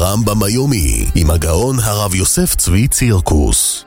הרמב"ם היומי עם הגאון הרב יוסף צבי צירקוס.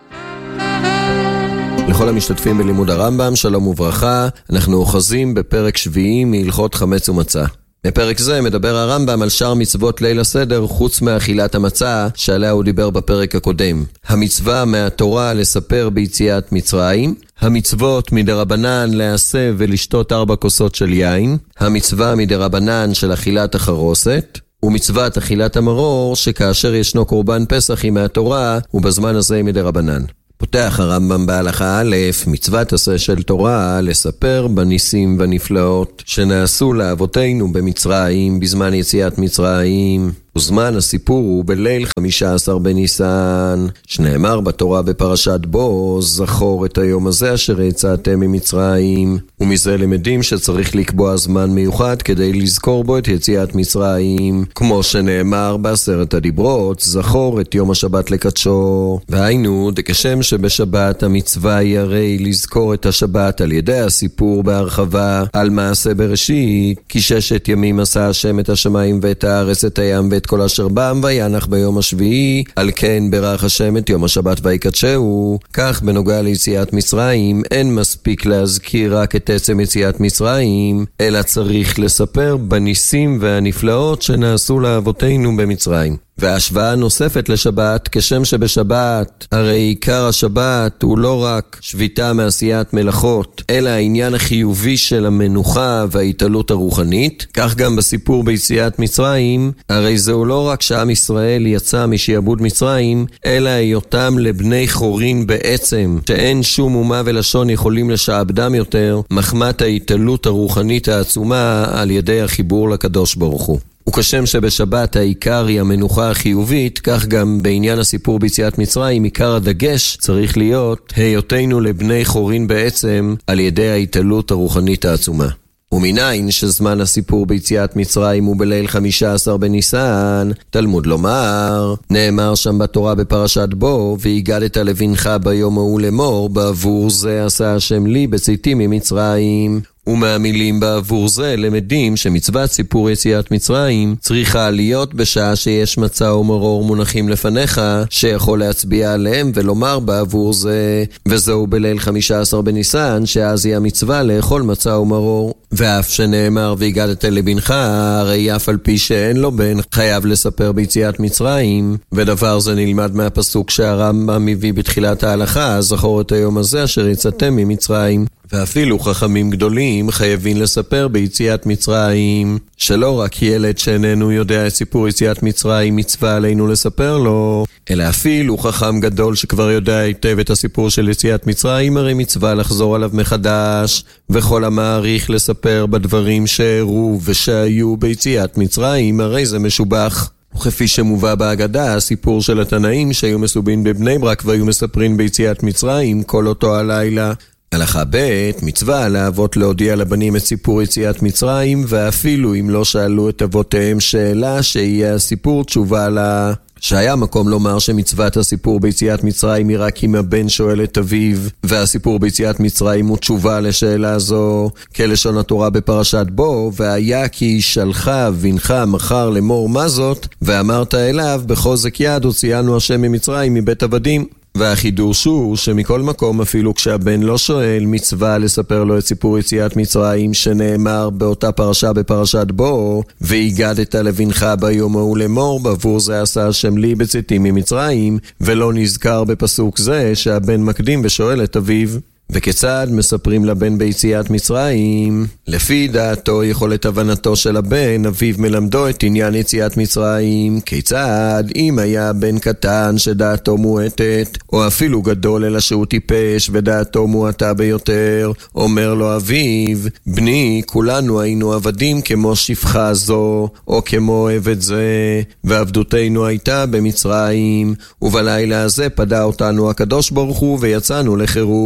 לכל המשתתפים בלימוד הרמב"ם, שלום וברכה. אנחנו אוחזים בפרק שביעי מהלכות חמץ ומצה. בפרק זה מדבר הרמב"ם על שאר מצוות ליל הסדר חוץ מאכילת המצה שעליה הוא דיבר בפרק הקודם. המצווה מהתורה לספר ביציאת מצרים, המצוות מדרבנן להסב ולשתות 4 כוסות של יין, המצווה מדרבנן של אכילת החרוסת, ומצוות אכילת המרור שכאשר ישנו קורבן פסח היא מהתורה ובזמן הזה היא מדרבנן. פותח הרמב"ם בהלכה א', מצוות עשה של תורה לספר בניסים והנפלאות שנעשו לאבותינו במצרים בזמן יציאת מצרים. וזמן הסיפור הוא בליל 15 בניסן, שנאמר בתורה בפרשת בו, זכור את היום הזה אשר יצאתם ממצרים. ומזה למדים שצריך לקבוע זמן מיוחד כדי לזכור בו את יציאת מצרים, כמו שנאמר ב10 הדיברות, זכור את יום השבת לקדשו. והיינו, דכשם שבשבת המצווה היא הרי לזכור את השבת על ידי הסיפור בהרחבה על מעשה בראשית, כי 6 ימים עשה השם את השמיים ואת הארץ את הים ואת כל אשר בם וינח ביום השביעי, על כן ברך השם את יום השבת ויקדשהו. כך בנוגע ליציאת מצרים אין מספיק להזכיר רק את עצם יציאת מצרים, אלא צריך לספר בניסים והנפלאות שנעשו לאבותינו במצרים. וההשוואה נוספת לשבת, כשם שבשבת הרי עיקר השבת הוא לא רק שביתה מעשיית מלאכות, אלא העניין החיובי של המנוחה וההתעלות הרוחנית, כך גם בסיפור ביציאת מצרים, הרי זהו לא רק שעם ישראל יצא משעבוד מצרים, אלא היותם לבני חורין בעצם, שאין שום אומה ולשון יכולים לשעבדם יותר, מחמת ההתעלות הרוחנית העצומה על ידי החיבור לקדוש ברוך הוא. וכשם שבשבת העיקר היא המנוחה החיובית, כך גם בעניין הסיפור ביציאת מצרים עיקר הדגש צריך להיות היותנו לבני חורין בעצם על ידי ההתעלות הרוחנית העצומה. ומניין שזמן הסיפור ביציאת מצרים הוא בליל 15 בניסן, תלמוד לומר, נאמר שם בתורה בפרשת בו, והגדת לבנך ביום ההוא לאמור, בעבור זה עשה השם לי בצאתי ממצרים. ומהמילים בעבור זה למדים שמצוות סיפור יציאת מצרים צריכה להיות בשעה שיש מצה ומרור מונחים לפניך, שיכול להצביע עליהם ולומר בעבור זה, וזהו בליל 15 בניסן, שאז היא המצווה לאכול מצה ומרור. ואף שנאמר והגדת לבנך, הרי אף על פי שאין לו בן חייב לספר ביציאת מצרים, ודבר זה נלמד מהפסוק שהרמב"ם מביא בתחילת ההלכה, זכור את היום הזה אשר יצאתם ממצרים. ואפילו חכמים גדולים חייבים לספר ביציאת מצרים, שלא רק ילד שאיננו יודע את סיפור יציאת מצרים מצווה עלינו לספר לו, אלא אפילו חכם גדול שכבר יודע היטב את הסיפור של יציאת מצרים, הרי מצווה לחזור עליו מחדש, וכל המעריך לספר בדברים שהראו ושהיו ביציאת מצרים, הרי זה משובח. וכפי שמובא בהגדה, הסיפור של התנאים שהיו מסובין בבני ברק והיו מספרים ביציאת מצרים כל אותו הלילה. הלכה ב', מצווה לאבות להודיע לבנים את סיפור יציאת מצרים, ואפילו אם לא שאלו את אבותיהם שאלה, שיהיה הסיפור תשובה לה. שהיה מקום לומר שמצוות הסיפור ביציאת מצרים היא רק אם הבן שואל את אביו, והסיפור ביציאת מצרים הוא תשובה לשאלה זו, כלשון התורה בפרשת בו, והיה כי שלחה בנך מחר לאמור מה זאת, ואמרת אליו בחוזק יד הוציאנו השם ממצרים מבית עבדים. והחידוש הוא שמכל מקום אפילו כשהבן לא שואל, מצווה לספר לו את סיפור יציאת מצרים שנאמר באותה פרשה בפרשת בו, והגדת לבנך ביום ההוא לאמור, בעבור זה עשה השם לי בצאתי ממצרים, ולא נזכר בפסוק זה שהבן מקדים ושואל את אביו. וכיצד מספרים לבן ביציאת מצרים? לפי דעתו יכולת הבנתו של הבן, אביו מלמדו את עניין יציאת מצרים. כיצד? אם היה בן קטן שדעתו מועטת, או אפילו גדול אלא שהוא טיפש ודעתו מועטה ביותר, אומר לו אביו, בני, כולנו היינו עבדים כמו שפחה זו, או כמו עבד זה, ועבדותנו הייתה במצרים, ובלילה הזה פדה אותנו הקדוש ברוך הוא ויצאנו לחירות.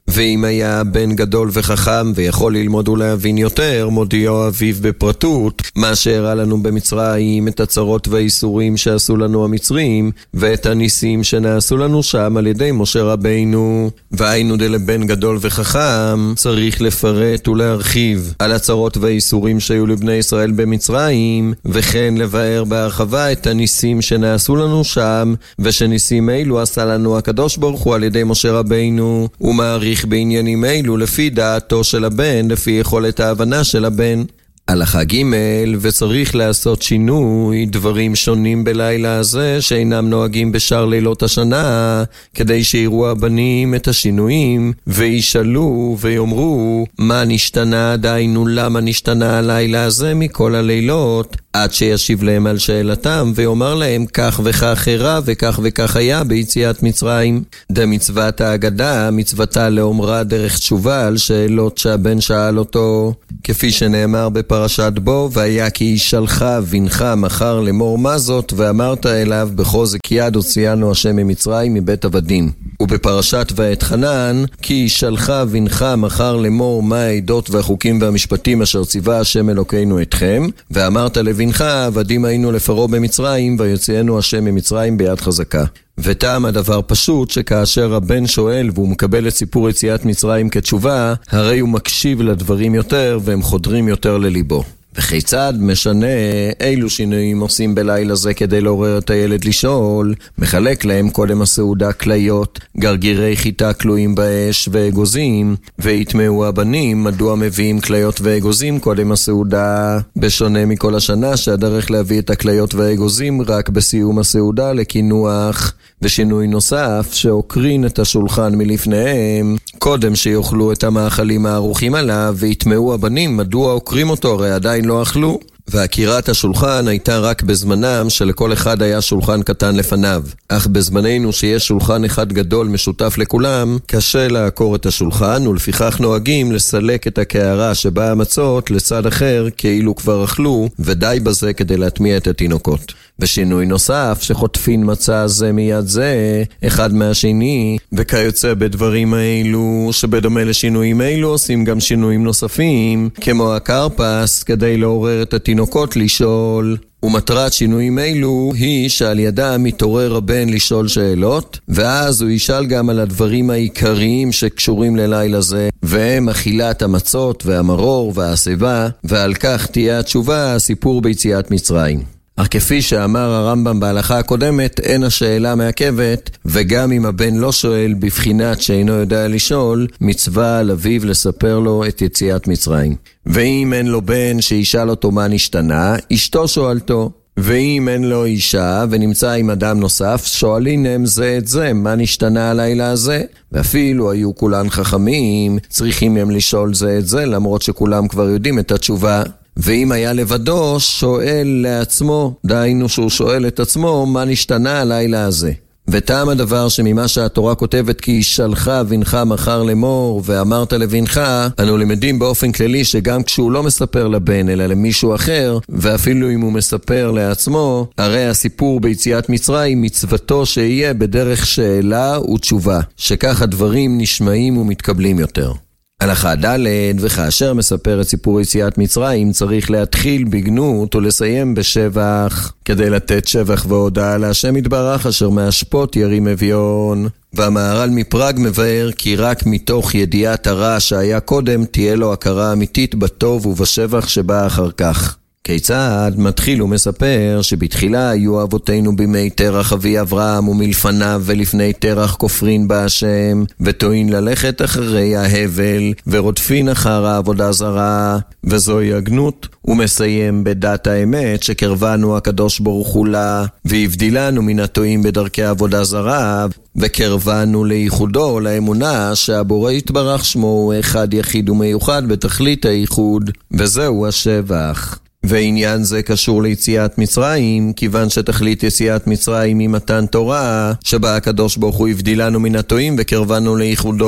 ואם היה בן גדול וחכם ויכול ללמוד ולהבין יותר, מודיעו אביו בפרטות, מה שהראה לנו במצרים, את הצרות והאיסורים שעשו לנו המצרים, ואת הניסים שנעשו לנו שם על ידי משה רבינו. והיינו דלבן גדול וחכם, צריך לפרט ולהרחיב על הצרות והאיסורים שהיו לבני ישראל במצרים, וכן לבאר בהרחבה את הניסים שנעשו לנו שם, ושניסים אלו עשה לנו הקדוש ברוך הוא על ידי משה רבינו, ומעריך בעניינים אלו לפי דעתו של הבן, לפי יכולת ההבנה של הבן. הלכה ג' וצריך לעשות שינוי, דברים שונים בלילה הזה שאינם נוהגים בשאר לילות השנה, כדי שיראו הבנים את השינויים וישאלו ויאמרו מה נשתנה, דיינו למה נשתנה הלילה הזה מכל הלילות, עד שישיב להם על שאלתם ויאמר להם כך וכך אירע וכך וכך היה ביציאת מצרים. דמצוות ההגדה, מצוותה לאומרה דרך תשובה על שאלות שהבן שאל אותו, כפי שנאמר בפרשת בו, והיה כי ישאלך בנך מחר לאמור מה זאת, ואמרת אליו בחוזק יד הוציאנו השם ממצרים מבית עבדים. ובפרשת ואת חנן, כי ישאלך בנך מחר לאמור מה העדות והחוקים והמשפטים אשר ציווה השם אלוקינו אתכם, ואמרת לבנך עבדים היינו לפרעה במצרים ויוציאנו השם ממצרים ביד חזקה. וטעם הדבר פשוט שכאשר הבן שואל והוא מקבל את סיפור יציאת מצרים כתשובה, הרי הוא מקשיב לדברים יותר והם חודרים יותר לליבו. וכיצד משנה אילו שינויים עושים בלילה זה כדי לעורר את הילד לשאול? מחלק להם קודם הסעודה כליות, גרגירי חיטה כלואים באש ואגוזים, והתמהו הבנים מדוע מביאים כליות ואגוזים קודם הסעודה, בשונה מכל השנה שהדרך להביא את הכליות והאגוזים רק בסיום הסעודה לכינוח. ושינוי נוסף שעוקרין את השולחן מלפניהם קודם שיאכלו את המאכלים הערוכים עליו, והתמהו הבנים מדוע עוקרים אותו, הרי עדיין לא אכלו. והקירת השולחן הייתה רק בזמנם שלכל אחד היה שולחן קטן לפניו, אך בזמננו שיש שולחן אחד גדול משותף לכולם, קשה לעקור את השולחן, ולפיכך נוהגים לסלק את הקערה שבה המצות לצד אחר כאילו כבר אכלו, ודי בזה כדי להטמיע את התינוקות. ושינוי נוסף שחוטפין מצה זה מיד זה אחד מהשני, וכיוצא בדברים האלו שבדומה לשינויים אלו עושים גם שינויים נוספים כמו הקרפס כדי לעורר את התינוקות לשאול. ומטרת שינויים אלו היא שעל ידה מתעורר הבן לשאול שאלות, ואז הוא ישאל גם על הדברים העיקריים שקשורים ללילה זה, והם אכילת המצות והמרור והסיבה, ועל כך תהיה התשובה הסיפור ביציאת מצרים. אך כפי שאמר הרמב"ם בהלכה הקודמת, אין השאלה מעכבת, וגם אם הבן לא שואל בבחינת שאינו יודע לשאול, מצווה על אביו לספר לו את יציאת מצרים. ואם אין לו בן שישאל אותו מה נשתנה, אשתו שואלתו. ואם אין לו אישה ונמצא עם אדם נוסף, שואלינם זה את זה, מה נשתנה הלילה הזה? ואפילו היו כולן חכמים, צריכים הם לשאול זה את זה, למרות שכולם כבר יודעים את התשובה. ואם היה לבדו, שואל לעצמו, דהיינו שהוא שואל את עצמו, מה נשתנה הלילה הזה? וטעם הדבר שממה שהתורה כותבת כי ישאלך בנך מחר לאמור ואמרת לבנך, אנו למדים באופן כללי שגם כשהוא לא מספר לבן אלא למישהו אחר, ואפילו אם הוא מספר לעצמו, הרי הסיפור ביציאת מצרים מצוותו שיהיה בדרך שאלה ותשובה, שכך הדברים נשמעים ומתקבלים יותר. הלכה ד' וכאשר מספר את סיפור יציאת מצרים צריך להתחיל בגנות ולסיים בשבח, כדי לתת שבח והודעה להשם יתברך אשר מהשפות ירים אביון. והמהר"ל מפראג מבאר כי רק מתוך ידיעת הרע שהיה קודם תהיה לו הכרה אמיתית בטוב ובשבח שבא אחר כך. כיצד? מתחיל ומספר שבתחילה היו אבותינו בימי תרח אבי אברהם ומלפניו ולפני תרח כופרין בהשם וטועין ללכת אחרי ההבל ורודפין אחר העבודה זרה, וזוהי הגנות. ומסיים בדת האמת שקרבנו הקדוש ברוך הוא לה והבדילנו מן הטועים בדרכי עבודה זרה, וקרבנו לייחודו לאמונה שהבורא יתברך שמו הוא אחד יחיד ומיוחד בתכלית הייחוד, וזהו השבח. ועניין זה קשור ליציאת מצרים, כיוון שתכלית יציאת מצרים היא מתן תורה, שבה הקדוש ברוך הוא הבדילנו מן הטועים וקרבנו לייחודו.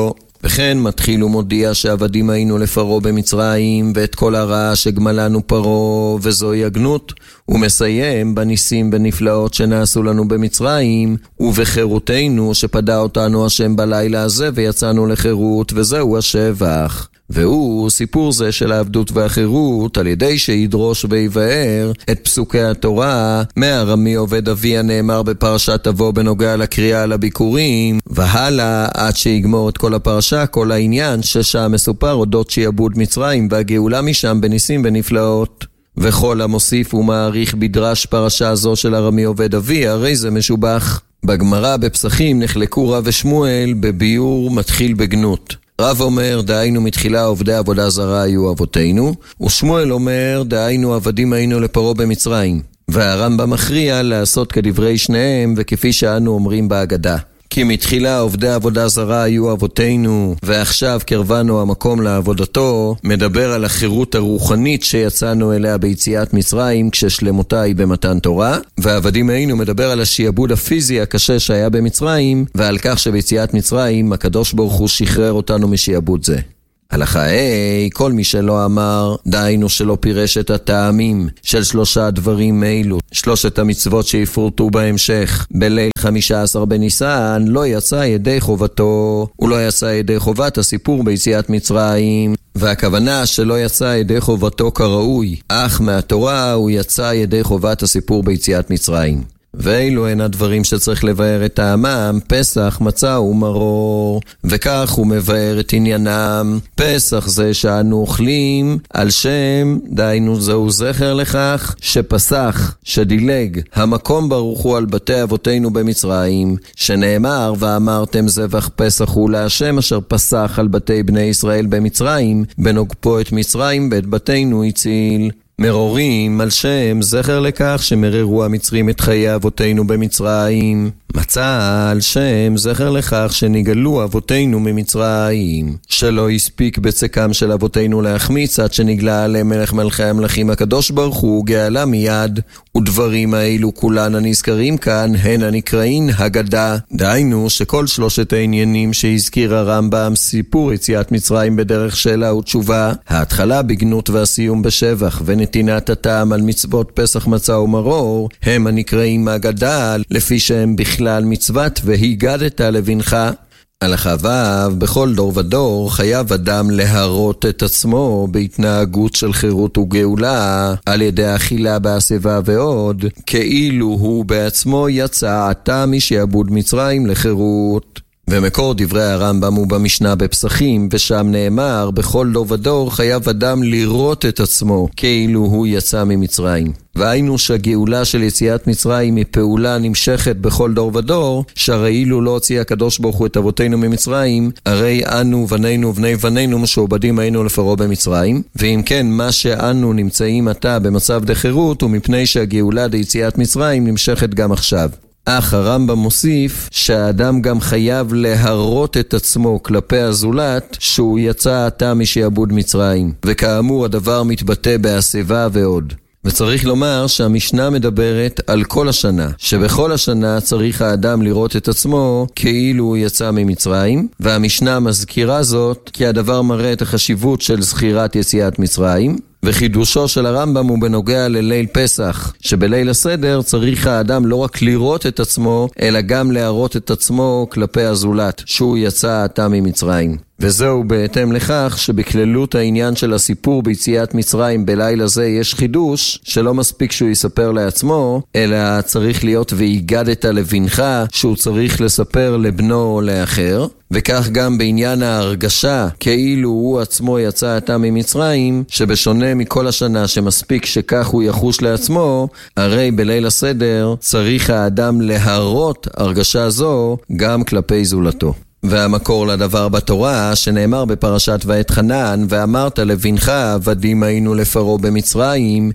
וכן מתחיל ומודיע שעבדים היינו לפרעה במצרים, ואת כל הרע שגמלנו פרעה, וזוהי הגנות. הוא מסיים בניסים ונפלאות שנעשו לנו במצרים, ובחירותנו שפדה אותנו השם בלילה הזה, ויצאנו לחירות, וזהו השבח. והוא סיפור זה של העבדות והחירות, על ידי שידרוש ויבאר את פסוקי התורה מהארמי עובד אבי הנאמר בפרשת תבוא בנוגע לקריאה על הביקורים, והלאה עד שיגמור את כל הפרשה, כל העניין ששם מסופר אודות שיעבוד מצרים והגאולה משם בניסים ונפלאות. וכל המוסיף ומעריך בדרש פרשה זו של ארמי עובד אבי, הרי זה משובח. בגמרא בפסחים נחלקו רב ושמואל בביור מתחיל בגנות. רב אומר, דהיינו מתחילה עובדי עבודה זרה היו אבותינו, ושמואל אומר, דהיינו עבדים היינו לפרעה במצרים. והרמב"ם מכריע לעשות כדברי שניהם, וכפי שאנו אומרים בהגדה. כי מתחילה עובדי עבודה זרה היו אבותינו, ועכשיו קרבנו המקום לעבודתו, מדבר על החירות הרוחנית שיצאנו אליה ביציאת מצרים, כששלמותה היא במתן תורה, והעבדים היינו מדבר על השיעבוד הפיזי הקשה שהיה במצרים, ועל כך שביציאת מצרים הקדוש ברוך הוא שחרר אותנו משיעבוד זה. הלכה כל מי שלא אמר, דהיינו שלא פירש את הטעמים של 3 דברים אלו, 3 המצוות שיפורטו בהמשך בליל 15 בניסן, לא יצא ידי חובתו, הוא לא יצא ידי חובת הסיפור ביציאת מצרים, והכוונה שלא יצא ידי חובתו כראוי, אך מהתורה הוא יצא ידי חובת הסיפור ביציאת מצרים. ואילו הן הדברים שצריך לבאר את טעמם, פסח, מצה ומרור, וכך הוא מבאר את עניינם. פסח זה שאנו אוכלים על שם, דהיינו זהו זכר לכך, שפסח, שדילג, המקום ברוך הוא על בתי אבותינו במצרים, שנאמר, ואמרתם זבח פסח הוא להשם אשר פסח על בתי בני ישראל במצרים, בנוגפו את מצרים בית בתינו הציל. מרורים על שם זכר לכך שמררו המצרים את חיי אבותינו במצרים. מצה על שם זכר לכך שנגלו אבותינו ממצרים, שלא הספיק בצקם של אבותינו להחמיץ עד שנגלה עליהם מלך מלכי המלכים הקדוש ברוך הוא גאלה מיד. ודברים האלו כולן הנזכרים כאן הן הנקראים הגדה. דהיינו שכל 3 העניינים שהזכיר הרמב"ם, סיפור יציאת מצרים בדרך שאלה ותשובה, ההתחלה בגנות והסיום בשבח ונתינת הטעם על מצוות פסח מצה ומרור, הם הנקראים הגדה, לפי שהם בכלל מצוות והיגדת לבנך. הלכה ו' בכל דור ודור חייב אדם להראות את עצמו בהתנהגות של חירות וגאולה על ידי אכילה בהסבה ועוד, כאילו הוא בעצמו יצא עתה משעבוד מצרים לחירות. ומקור דברי הרמב"ם הוא במשנה בפסחים, ושם נאמר בכל דור ודור חייב אדם לראות את עצמו כאילו הוא יצא ממצרים. והיינו שהגאולה של יציאת מצרים היא פעולה נמשכת בכל דור ודור, שהרי אילו לא הוציא הקדוש ברוך הוא את אבותינו ממצרים, הרי אנו בנינו ובני בנינו משועבדים היינו לפרעה במצרים. ואם כן, מה שאנו נמצאים עתה במצב דחירות הוא מפני שהגאולה ליציאת מצרים נמשכת גם עכשיו. אך הרמב"ם מוסיף שהאדם גם חייב להראות את עצמו כלפי הזולת שהוא יצא עתה משעבוד מצרים, וכאמור הדבר מתבטא בהסבה ועוד. וצריך לומר שהמשנה מדברת על כל השנה, שבכל השנה צריך האדם לראות את עצמו כאילו הוא יצא ממצרים, והמשנה מזכירה זאת כי הדבר מראה את החשיבות של זכירת יציאת מצרים. וחידושו של הרמב"ם הוא בנוגע לליל פסח, שבליל הסדר צריך האדם לא רק לראות את עצמו, אלא גם להראות את עצמו כלפי הזולת, שהוא יצא עתה ממצרים. וזהו בהתאם לכך שבכללות העניין של הסיפור ביציאת מצרים בלילה זה יש חידוש, שלא מספיק שהוא יספר לעצמו, אלא צריך להיות והיגדת לבנך, שהוא צריך לספר לבנו או לאחר. וכך גם בעניין ההרגשה, כאילו הוא עצמו יצא עתה ממצרים, שבשונה מכל השנה שמספיק שכך הוא יחוש לעצמו, הרי בליל הסדר צריך האדם להראות הרגשה זו גם כלפי זולתו. והמקור לדבר בתורה שנאמר בפרשת ואתחנן, ואמרת לבנך עבדים היינו לפרעה במצרים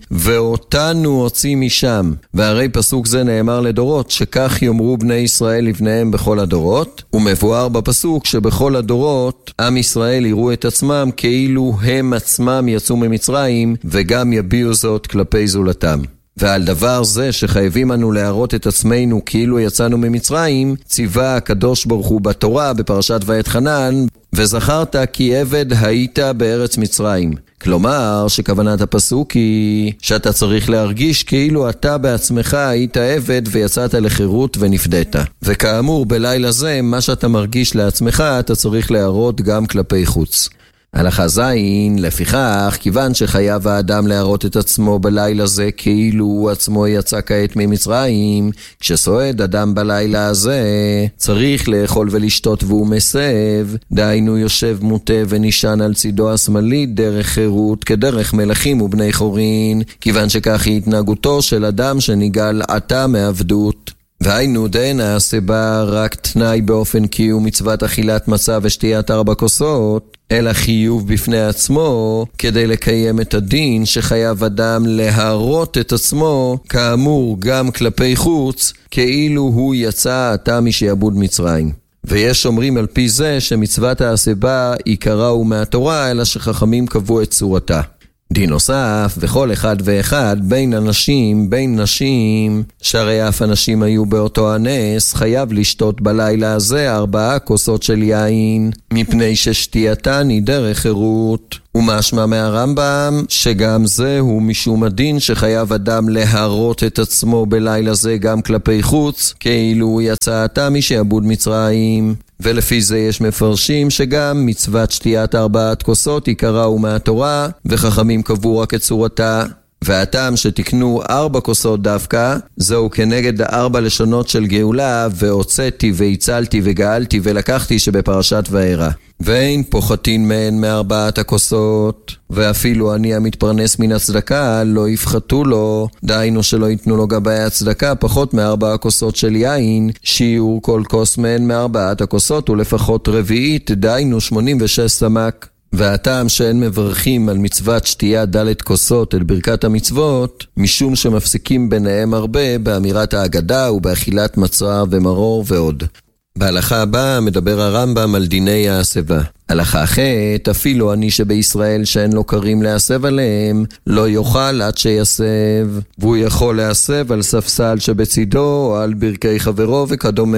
ואותנו הוציא משם. והרי פסוק זה נאמר לדורות, שכך יאמרו בני ישראל לבניהם בכל הדורות, ומבואר בפסוק שבכל הדורות עם ישראל יראו את עצמם כאילו הם עצמם יצאו ממצרים, וגם יביעו זאת כלפי זולתם. ועל דבר זה שחייבים אנו להראות את עצמנו כאילו יצאנו ממצרים, ציווה הקדוש ברוך הוא בתורה בפרשת ואתחנן, וזכרת כי עבד היית בארץ מצרים. כלומר, שכוונת הפסוק היא שאתה צריך להרגיש כאילו אתה בעצמך היית עבד ויצאת לחירות ונפדית. וכאמור, בלילה זה, מה שאתה מרגיש לעצמך, אתה צריך להראות גם כלפי חוץ. הלכה זין, לפיכך, כיוון שחייב האדם להראות את עצמו בלילה זה כאילו הוא עצמו יצא כעת ממצרים, כשסועד אדם בלילה הזה, צריך לאכול ולשתות והוא מסב, דהיינו יושב מוטה ונשען על צידו השמאלי דרך חירות כדרך מלכים ובני חורין, כיוון שכך היא התנהגותו של אדם שניגל עתה מעבדות. והיינו די נעשה בה רק תנאי באופן קיום מצוות אכילת מצה ושתיית 4 כוסות, אלא חיוב בפני עצמו כדי לקיים את הדין שחייב אדם להראות את עצמו, כאמור גם כלפי חוץ, כאילו הוא יצא עתה משעבוד מצרים. ויש אומרים על פי זה שמצוות העשה בה עיקרה הוא מהתורה, אלא שחכמים קבעו את צורתה. דין נוסף, וכל אחד ואחד בין נשים, שהרי אף אנשים היו באותו הנס, חייב לשתות בלילה הזה 4 כוסות של יין, מפני ששתייתן היא דרך חירות. ומשמע מהרמב"ם שגם זהו משום הדין שחייב אדם להראות את עצמו בלילה זה גם כלפי חוץ, כאילו הוא יצא עתה משעבוד מצרים. ולפי זה יש מפרשים שגם מצוות שתיית 4 כוסות עיקרה הוא מהתורה, וחכמים קבעו רק את צורתה. והטעם שתקנו 4 כוסות דווקא, זהו כנגד 4 לשונות של גאולה, והוצאתי והצלתי וגאלתי ולקחתי שבפרשת וארא. ואין פוחתין מהן מ4 הכוסות, ואפילו אני המתפרנס מן הצדקה לא יפחתו לו, דהיינו שלא ייתנו לו גבי הצדקה פחות מ4 כוסות של יין, שיעור כל כוס מהן מ4 הכוסות ולפחות רביעית, דהיינו 86 סמ"ק. והטעם שאין מברכים על מצוות שתיית 4 כוסות את ברכת המצוות, משום שמפסיקים ביניהם הרבה באמירת ההגדה ובאכילת מצה ומרור ועוד. בהלכה הבאה מדבר הרמב"ם על דיני ההסבה. הלכה ח' אפילו אני שבישראל שאין לו קרים להסב עליהם, לא יאכל עד שיסב, והוא יכול להסב על ספסל שבצידו או על ברכי חברו וכדומה.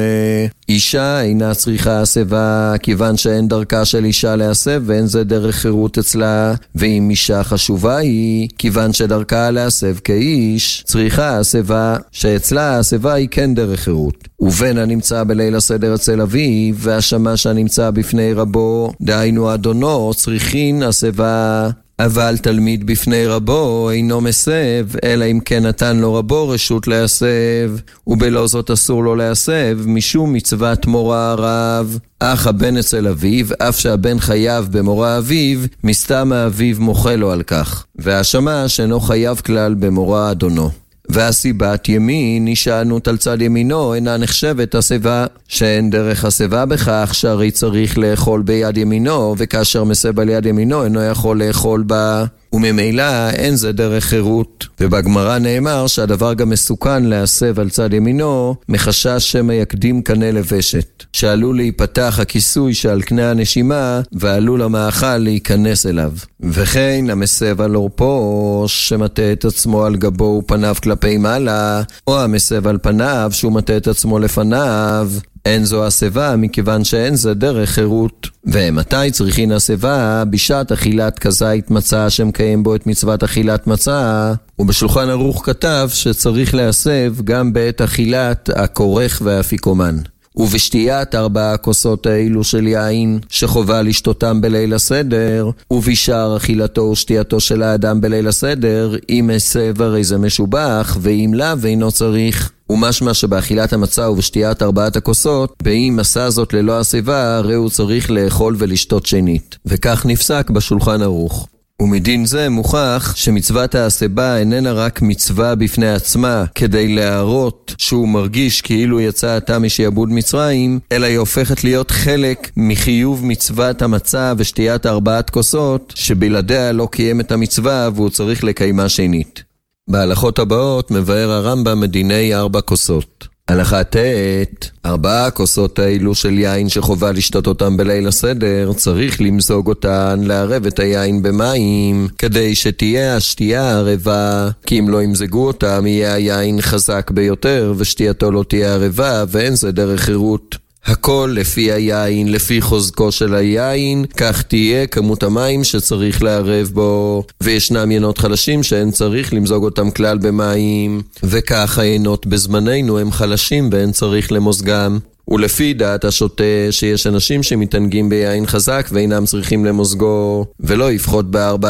אישה אינה צריכה הסבה, כיוון שאין דרכה של אישה להסב ואין זה דרך חירות אצלה, ואם אישה חשובה היא, כיוון שדרכה להסב כאיש, צריכה הסבה, שאצלה הסבה היא כן דרך חירות. ובן הנמצא בליל הסדר אצל אביו, והשמש הנמצא בפני רבו, דהיינו אדונו, צריכין הסבה. אבל תלמיד בפני רבו אינו מסב, אלא אם כן נתן לו רבו רשות להסב, ובלא זאת אסור לו להסב, משום מצוות מורא הרב. אך הבן אצל אביו, אף שהבן חייב במורא אביו, מסתם האביו מוחה לו על כך, והשמש אינו חייב כלל במורא אדונו. והסיבת ימין, נשענות על צד ימינו, אינה נחשבת הסבה, שאין דרך הסבה בכך שהרי צריך לאכול ביד ימינו, וכאשר מסב על יד ימינו אינו יכול לאכול בה, וממילא אין זה דרך חירות. ובגמרא נאמר שהדבר גם מסוכן להסב על צד ימינו, מחשש שמא יקדים קנה לבשת, שעלול להיפתח הכיסוי שעל קנה הנשימה, ועלול המאכל להיכנס אליו. וכן המסב על עורפו, שמטה את עצמו על גבו ופניו כלפי מעלה, או המסב על פניו שהוא מטה את עצמו לפניו, אין זו הסבה, מכיוון שאין זה דרך חירות. ומתי צריכין הסבה? בשעת אכילת כזית מצה שמקיים בו את מצוות אכילת מצה. ובשולחן ערוך כתב שצריך להסב גם בעת אכילת הכורך והאפיקומן. ובשתיית 4 הכוסות האלו של יין שחובה לשתותם בליל הסדר, ובשאר אכילתו ושתייתו של האדם בליל הסדר, אם הסב הרי זה משובח, ואם לאו אינו צריך. ומשמע שבאכילת המצה ובשתיית 4 הכוסות, באם עשה זאת ללא הסבה, הרי הוא צריך לאכול ולשתות שנית. וכך נפסק בשולחן ערוך. ומדין זה מוכח שמצוות ההסבה איננה רק מצווה בפני עצמה כדי להראות שהוא מרגיש כאילו יצא עתה משעבוד מצרים, אלא היא הופכת להיות חלק מחיוב מצוות המצה ושתיית 4 כוסות, שבלעדיה לא קיים את המצווה והוא צריך לקיימה שנית. בהלכות הבאות מבאר הרמב"ם מדיני 4 כוסות. הלכה ט' 4 הכוסות האלו של יין שחובה לשתות אותם בליל הסדר, צריך למזוג אותן, לערב את היין במים, כדי שתהיה השתייה ערבה, כי אם לא ימזגו אותם יהיה היין חזק ביותר, ושתייתו לא תהיה ערבה, ואין זה דרך חירות. הכל לפי היין, לפי חוזקו של היין, כך תהיה כמות המים שצריך לערב בו. וישנם ינות חלשים שאין צריך למזוג אותם כלל במים, וכך הינות בזמננו הם חלשים ואין צריך למוזגם. ולפי דעת השוטה שיש אנשים שמתענגים ביין חזק ואינם צריכים למוזגו, ולא יפחות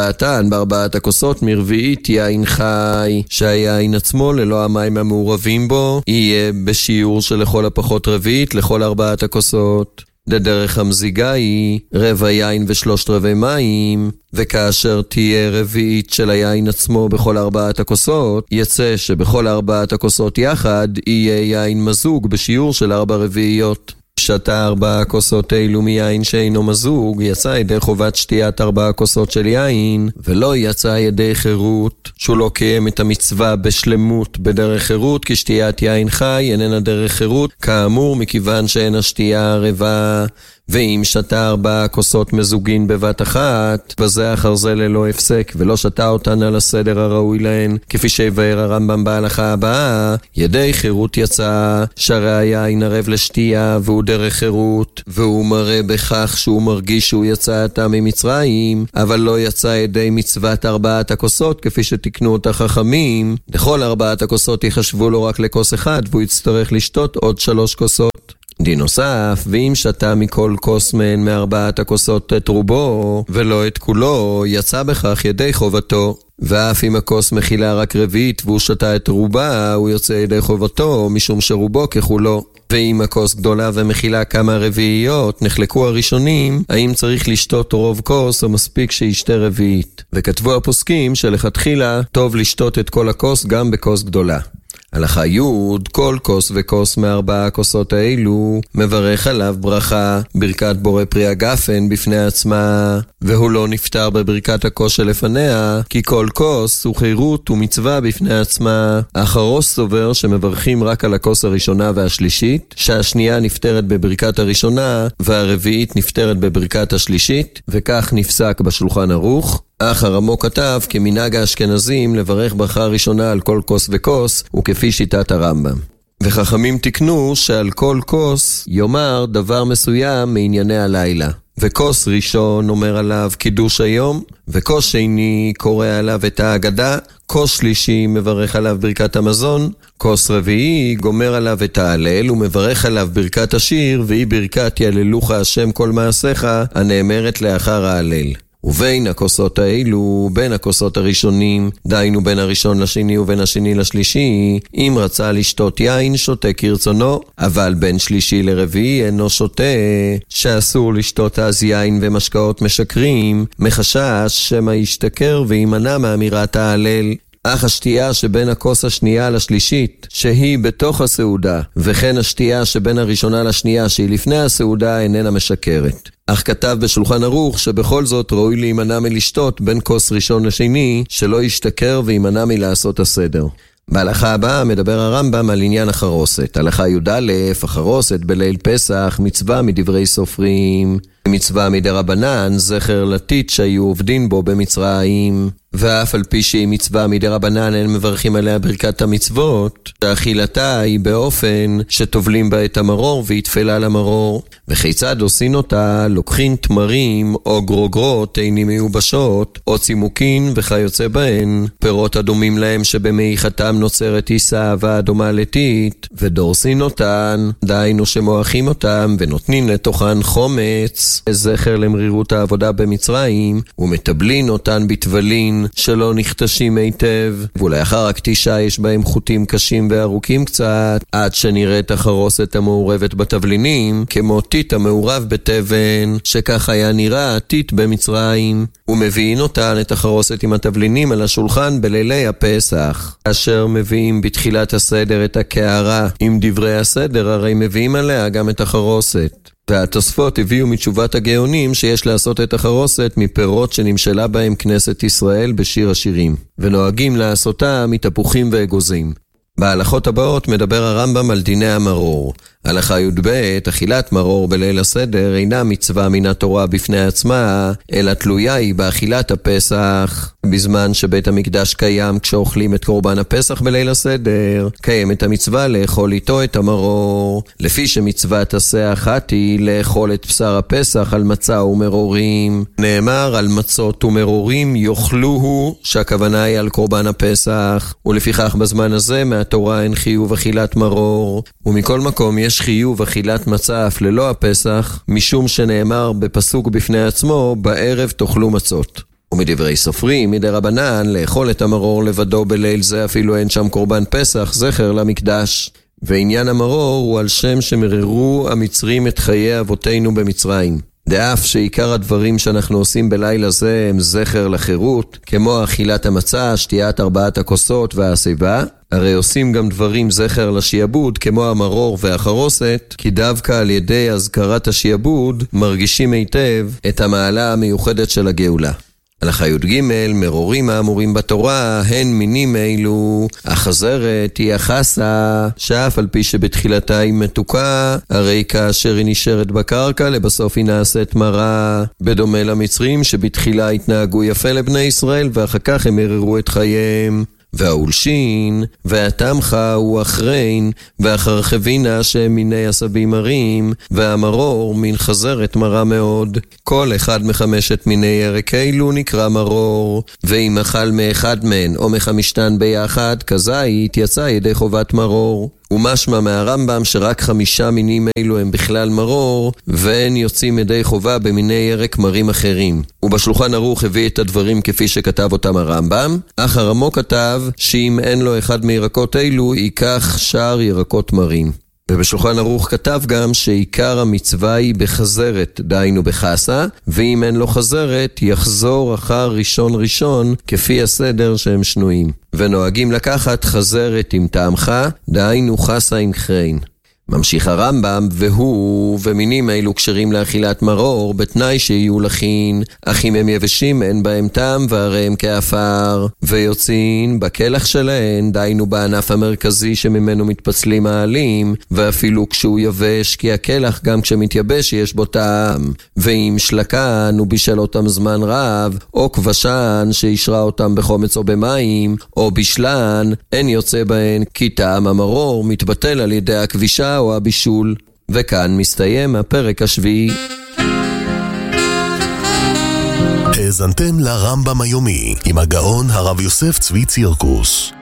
בארבעת הכוסות מרביעית יין חי, שהיין עצמו ללא המים המעורבים בו יהיה בשיעור של לכל הפחות רביעית לכל 4 הכוסות. לדרך המזיגה היא רבע יין ו3/4 מים, וכאשר תהיה רביעית של היין עצמו בכל 4 הכוסות, יצא שבכל 4 הכוסות יחד יהיה יין מזוג בשיעור של 4/4. שתה 4 כוסות אלו מיין שאינו מזוג, יצא ידי חובת שתיית 4 כוסות של יין, ולא יצא ידי חירות, שהוא לא קיים את המצווה בשלמות בדרך חירות, כי שתיית יין חי איננה דרך חירות, כאמור מכיוון שאין השתייה ערבה. ואם שתה 4 כוסות מזוגין בבת אחת, וזה אחר זה ללא הפסק, ולא שתה אותן על הסדר הראוי להן, כפי שיבאר הרמב"ם בהלכה הבאה, ידי חירות יצא, שהרי היין ערב לשתייה, והוא דרך חירות, והוא מראה בכך שהוא מרגיש שהוא יצא עתה ממצרים, אבל לא יצא ידי מצוות 4 הכוסות, כפי שתקנו אותה חכמים. לכל 4 הכוסות יחשבו לו רק לכוס אחד, והוא יצטרך לשתות עוד 3 כוסות. דין נוסף, ואם שתה מכל כוס מהן מ4 הכוסות את רובו, ולא את כולו, יצא בכך ידי חובתו. ואף אם הכוס מכילה רק רביעית והוא שתה את רובה, הוא יוצא ידי חובתו, משום שרובו ככולו. ואם הכוס גדולה ומכילה כמה רביעיות, נחלקו הראשונים, האם צריך לשתות רוב כוס או מספיק שישתה רביעית. וכתבו הפוסקים שלכתחילה טוב לשתות את כל הכוס גם בכוס גדולה. הלכה י' כל כוס וכוס מ4 הכוסות האלו מברך עליו ברכה, ברכת בורא פרי הגפן בפני עצמה, והוא לא נפטר בברכת הכוס שלפניה, כי כל כוס הוא חירות ומצווה בפני עצמה. החרוס סובר שמברכים רק על הכוס הראשונה והשלישית, שהשנייה נפטרת בברכת הראשונה והרביעית נפטרת בברכת השלישית, וכך נפסק בשולחן ערוך. אך הרמו כתב כמנהג האשכנזים לברך ברכה ראשונה על כל כוס וכוס, וכפי שיטת הרמב"ם. וחכמים תקנו שעל כל כוס יאמר דבר מסוים מענייני הלילה. וכוס ראשון אומר עליו קידוש היום, וכוס שני קורא עליו את ההגדה, כוס שלישי מברך עליו ברכת המזון, כוס רביעי גומר עליו את ההלל ומברך עליו ברכת השיר, והיא ברכת יללוך השם כל מעשיך הנאמרת לאחר ההלל. ובין הכוסות האלו, בין הכוסות הראשונים, דיינו בין הראשון לשני ובין השני לשלישי, אם רצה לשתות יין, שותה כרצונו, אבל בין שלישי לרביעי אינו שותה, שאסור לשתות אז יין ומשקאות משקרים, מחשש שמא ישתכר וימנע מאמירת ההלל. אך השתייה שבין הכוס השנייה לשלישית, שהיא בתוך הסעודה, וכן השתייה שבין הראשונה לשנייה, שהיא לפני הסעודה, איננה משקרת. אך כתב בשולחן ערוך שבכל זאת ראוי להימנע מלשתות בין כוס ראשון לשני, שלא ישתכר וימנע מלעשות הסדר. בהלכה הבאה מדבר הרמב"ם על עניין החרוסת. הלכה י"א, החרוסת בליל פסח, מצווה מדברי סופרים. מצווה מדרבנן, זכר לטיט שהיו עובדים בו במצרים. ואף על פי שהיא מצווה מדרבנן, אין מברכים עליה ברכת המצוות, שאכילתה היא באופן שטובלים בה את המרור והתפלה למרור. וכיצד עושים אותה? לוקחים תמרים או גרוגרות אינים מיובשות, או צימוקין וכיוצא בהן, פירות אדומים להם שבמאיכתם נוצרת עיסה והדומה לטיט, ודורסין אותן, דיינו שמואחים אותם ונותנים לתוכן חומץ, זכר למרירות העבודה במצרים, ומטבלין אותן בטבלין שלא נכתשים היטב, ולאחר הקטישה יש בהם חוטים קשים וארוכים קצת, עד שנראית החרוסת המעורבת בתבלינים כמו טיט המעורב בתבן, שכך היה נראה הטיט במצרים. ומביאים אותן את החרוסת עם התבלינים על השולחן בלילי הפסח. אשר מביאים בתחילת הסדר את הקערה עם דברי הסדר, הרי מביאים עליה גם את החרוסת. והתוספות הביאו מתשובת הגאונים שיש לעשות את החרוסת מפירות שנמשלה בהם כנסת ישראל בשיר השירים, ונוהגים לעשותה מתפוחים ואגוזים. בהלכות הבאות מדבר הרמב"ם על דיני המרור. הלכה י"ב, אכילת מרור בליל הסדר אינה מצווה מן התורה בפני עצמה, אלא תלויה היא באכילת הפסח. בזמן שבית המקדש קיים כשאוכלים את קורבן הפסח בליל הסדר, קיימת המצווה לאכול איתו את המרור. לפי שמצוות עשה אחת היא לאכול את בשר הפסח על מצה ומרורים. נאמר על מצות ומרורים יאכלוהו, שהכוונה היא על קורבן הפסח. ולפיכך בזמן הזה מהתורה אין חיוב אכילת מרור. ומכל מקום יש חיוב אכילת מצה אף ללא הפסח, משום שנאמר בפסוק בפני עצמו, בערב תאכלו מצות. ומדברי סופרים, מדי רבנן, לאכול את המרור לבדו בליל זה אפילו אין שם קורבן פסח, זכר למקדש. ועניין המרור הוא על שם שמררו המצרים את חיי אבותינו במצרים. דאף שעיקר הדברים שאנחנו עושים בלילה זה הם זכר לחירות, כמו אכילת המצה, שתיית 4 הכוסות והסיבה, הרי עושים גם דברים זכר לשיעבוד, כמו המרור והחרוסת, כי דווקא על ידי הזכרת השיעבוד מרגישים היטב את המעלה המיוחדת של הגאולה. הלכה י"ג, מרורים האמורים בתורה הן מינים אלו. החזרת היא החסה, שאף על פי שבתחילתה היא מתוקה, הרי כאשר היא נשארת בקרקע לבסוף היא נעשית מרה, בדומה למצרים שבתחילה התנהגו יפה לבני ישראל ואחר כך הם הררו את חייהם. והאולשין, והתמחה הוא אחרין, והחרחבינה שהם מיני עשבים מרים, והמרור מן חזרת מרה מאוד. כל אחד מחמשת מיני ירק אלו נקרא מרור, ואם אכל מאחד מן או מחמישתן ביחד, כזית יצא ידי חובת מרור. ומשמע מהרמב"ם שרק 5 מינים אלו הם בכלל מרור, ואין יוצאים ידי חובה במיני ירק מרים אחרים. ובשולחן ערוך הביא את הדברים כפי שכתב אותם הרמב"ם, אך הרמו כתב שאם אין לו אחד מירקות אלו, ייקח שאר ירקות מרים. ובשולחן ערוך כתב גם שעיקר המצווה היא בחזרת, דהיינו בחסה, ואם אין לו חזרת, יחזור אחר ראשון כפי הסדר שהם שנויים. ונוהגים לקחת חזרת עם טעמך, דהיינו חסה עם חרין. ממשיך הרמב"ם, והוא ומינים אלו קשרים לאכילת מרור, בתנאי שיהיו לכין, אך אם הם יבשים אין בהם טעם והרי הם כאפר, ויוצאים בכלח שלהן, דהיינו בענף המרכזי שממנו מתפצלים העלים, ואפילו כשהוא יבש, כי הכלח גם כשמתייבש יש בו טעם. ואם שלקן ובישל אותם זמן רב, או כבשן שישרה אותם בחומץ או במים, או בשלן, אין יוצא בהן, כי טעם המרור מתבטל על ידי הכבישה או הבישול. וכאן מסתיים הפרק השביעי. האזנתם לרמב"ם היומי עם הגאון הרב יוסף צבי צירקוס.